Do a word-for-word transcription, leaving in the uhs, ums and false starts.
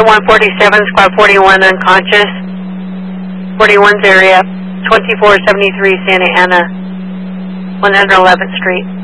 Unit one forty-seven, Squad forty-one unconscious. forty-one's area, twenty-four seventy-three Santa Ana, one eleventh Street.